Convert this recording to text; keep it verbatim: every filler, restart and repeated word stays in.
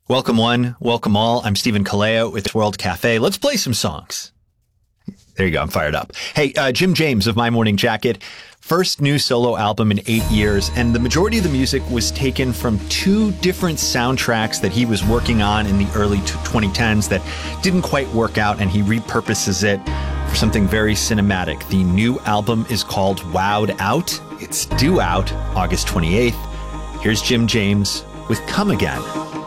Welcome one, welcome all. I'm Stephen Kaleo with World Cafe. Let's play some songs. There you go. I'm fired up. Hey, uh, Jim James of My Morning Jacket. First new solo album in eight years, and the majority of the music was taken from two different soundtracks that he was working on in the early twenty tens that didn't quite work out, and he repurposes it for something very cinematic. The new album is called Wowed Out. It's due out August twenty-eighth. Here's Jim James with Come Again.